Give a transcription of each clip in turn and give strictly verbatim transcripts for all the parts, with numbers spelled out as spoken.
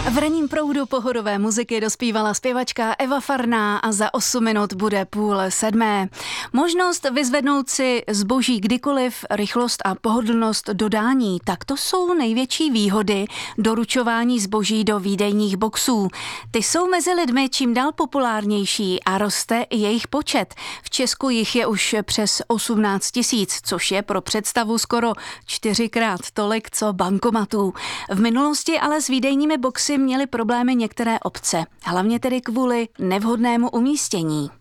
V ranním proudu pohodové muziky dospívala zpěvačka Eva Farná a za osm minut bude půl sedmé. Možnost vyzvednout si zboží kdykoliv, rychlost a pohodlnost dodání, tak to jsou největší výhody doručování zboží do výdejních boxů. Ty jsou mezi lidmi čím dál populárnější a roste i jejich počet. V Česku jich je už přes osmnáct tisíc, což je pro představu skoro čtyřikrát tolik, co bankomatů. V minulosti ale s výdejními boxy měly problémy některé obce, hlavně tedy kvůli nevhodnému umístění.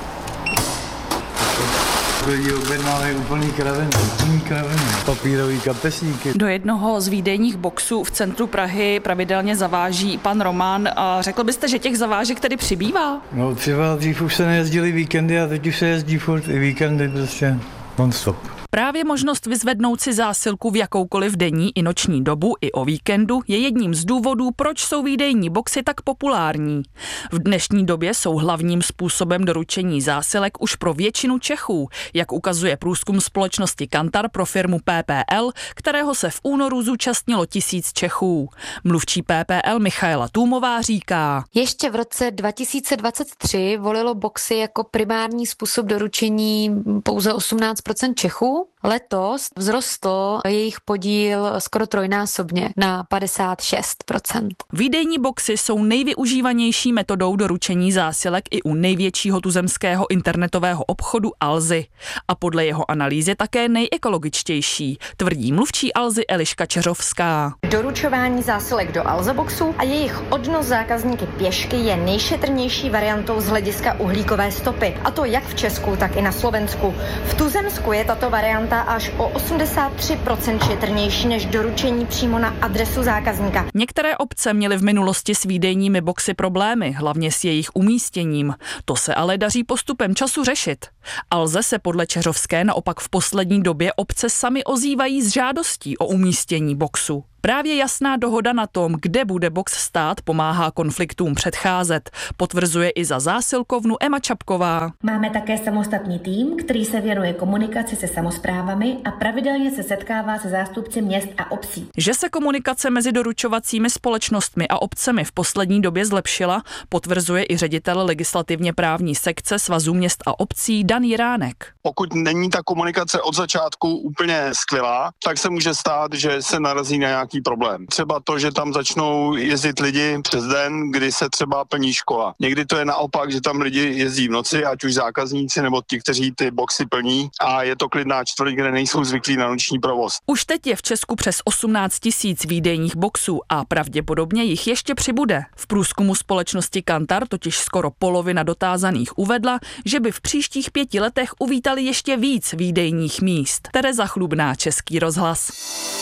Lidi objednávají úplný kraviny, úplný kraviny, papírový kapesníky. Do jednoho z výdejních boxů v centru Prahy pravidelně zaváží pan Roman. A řekl byste, že těch zavážek tedy přibývá? No třeba dřív už se nejezdily víkendy a teď už se jezdí furt i víkendy prostě non-stop. Právě možnost vyzvednout si zásilku v jakoukoliv denní i noční dobu i o víkendu je jedním z důvodů, proč jsou výdejní boxy tak populární. V dnešní době jsou hlavním způsobem doručení zásilek už pro většinu Čechů, jak ukazuje průzkum společnosti Kantar pro firmu P P L, kterého se v únoru zúčastnilo tisíc Čechů. Mluvčí P P L Michaela Tůmová říká: Ještě v roce dva tisíce dvacet tři volilo boxy jako primární způsob doručení pouze osmnáct procent Čechů. Letos vzrostl jejich podíl skoro trojnásobně na padesát šest procent. Výdejní boxy jsou nejvyužívanější metodou doručení zásilek i u největšího tuzemského internetového obchodu Alzy. A podle jeho analýzy také nejekologičtější, tvrdí mluvčí Alzy Eliška Čeřovská. Doručování zásilek do Alza boxu a jejich odnos zákazníky pěšky je nejšetrnější variantou z hlediska uhlíkové stopy. A to jak v Česku, tak i na Slovensku. V tuzemsku je tato varianta až o osmdesát tři procent šetrnější než doručení přímo na adresu zákazníka. Některé obce měly v minulosti s výdejními boxy problémy, hlavně s jejich umístěním. To se ale daří postupem času řešit. Alze se podle Čeřovské naopak v poslední době obce sami ozývají s žádostí o umístění boxu. Právě jasná dohoda na tom, kde bude box stát, pomáhá konfliktům předcházet, potvrzuje i za zásilkovnu Ema Čapková. Máme také samostatný tým, který se věnuje komunikaci se samosprávami a pravidelně se setkává se zástupci měst a obcí. Že se komunikace mezi doručovacími společnostmi a obcemi v poslední době zlepšila, potvrzuje i ředitel legislativně právní sekce Svazu měst a obcí Dan Jiránek. Pokud není ta komunikace od začátku úplně skvělá, tak se může stát, že se narazí na nějaký problém. Třeba to, že tam začnou jezdit lidi přes den, kdy se třeba plní škola. Někdy to je naopak, že tam lidi jezdí v noci, ať už zákazníci nebo ti, kteří ty boxy plní, a je to klidná čtvrť, kde nejsou zvyklí na noční provoz. Už teď je v Česku přes osmnáct tisíc výdejních boxů a pravděpodobně jich ještě přibude. V průzkumu společnosti Kantar totiž skoro polovina dotázaných uvedla, že by v příštích pěti letech uvítali ještě víc výdejních míst. Tereza Chlubná, Český rozhlas.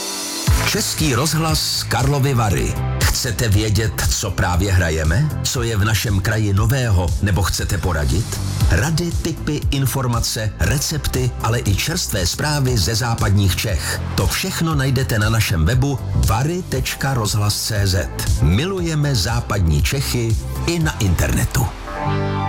Český rozhlas Karlovy Vary. Chcete vědět, co právě hrajeme? Co je v našem kraji nového? Nebo chcete poradit? Rady, tipy, informace, recepty, ale i čerstvé zprávy ze západních Čech. To všechno najdete na našem webu vary tečka rozhlas tečka cé zet. Milujeme západní Čechy i na internetu.